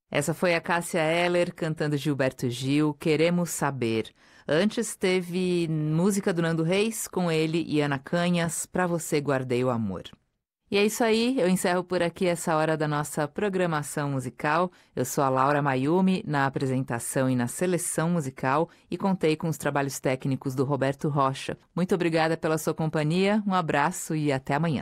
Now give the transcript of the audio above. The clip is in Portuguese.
Essa foi a Cássia Eller cantando Gilberto Gil, Queremos Saber. Antes teve música do Nando Reis, com ele e Ana Canhas, Pra Você Guardei o Amor. E é isso aí, eu encerro por aqui essa hora da nossa programação musical. Eu sou a Laura Mayumi, na apresentação e na seleção musical, e contei com os trabalhos técnicos do Roberto Rocha. Muito obrigada pela sua companhia, um abraço e até amanhã.